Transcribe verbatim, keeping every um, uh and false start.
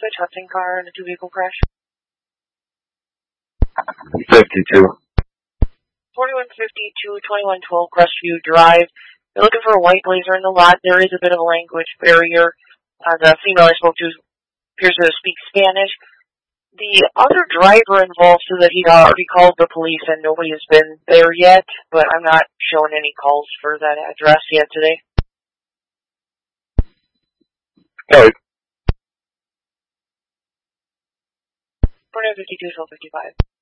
switch, Hudson car in a two-vehicle crash. fifty-two. twenty-one fifty-two, twenty-one twelve Crestview Drive. They're looking for a white Blazer in the lot. There is a bit of a language barrier. Uh, the female I spoke to appears to speak Spanish. The other driver involved said that he'd already called the police and nobody has been there yet, but I'm not showing any calls for that address yet today. All right. twenty-one fifty-two, twelve fifty-five.